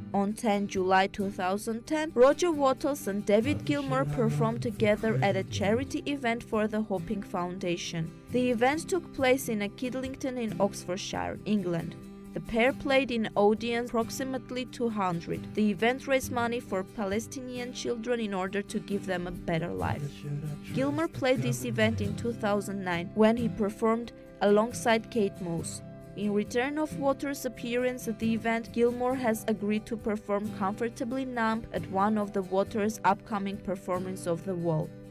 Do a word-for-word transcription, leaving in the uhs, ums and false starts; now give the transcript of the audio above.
On the tenth of July two thousand ten, Roger Waters and David Gilmour performed together at a charity event for the Hoping Foundation. The event took place in a Kidlington in Oxfordshire, England. The pair played in an audience approximately two hundred. The event raised money for Palestinian children in order to give them a better life. Gilmour played this event in two thousand nine when he performed alongside Kate Moss. In return of Waters' appearance at the event, Gilmour has agreed to perform Comfortably Numb at one of the Waters' upcoming performances of The Wall.